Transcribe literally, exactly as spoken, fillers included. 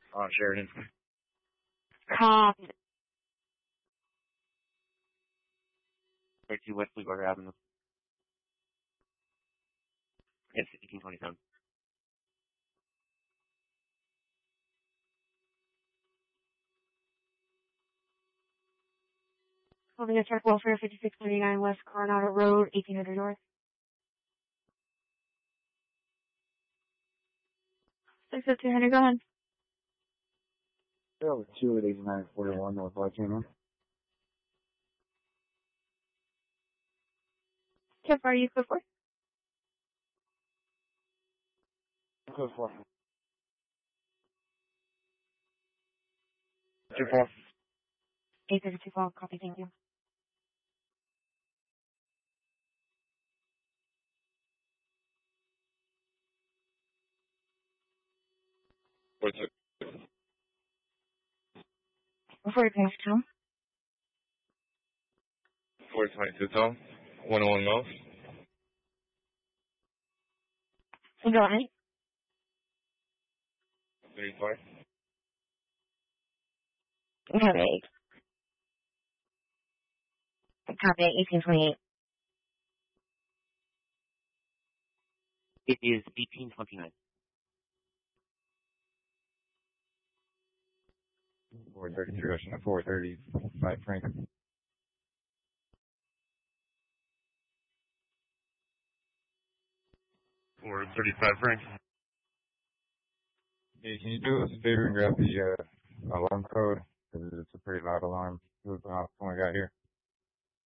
On Sheridan. Copy. thirty-two West Sweetwater Avenue. Yes, eighteen twenty-seven. Moving to truck welfare, fifty-six twenty-nine West Coronado Road, eighteen hundred North. six oh two hundred, go ahead. Yeah, with two at eighty-nine forty-one North Lycana. How far are you code for? Code four. Two four. eight thirty-two fall, copy, thank you. Four two. Before you pass, Tom. Four twenty-two Tom. One oh one North. Go ahead. thirty-four. Copy. Copy, eighteen twenty-eight. It is eighteen twenty-nine. four thirty-three Ocean, four thirty-five Frank. four thirty-five Frank. Hey, can you do us a favor and grab the uh, alarm code? Because it's a pretty loud alarm. It was off when we got here.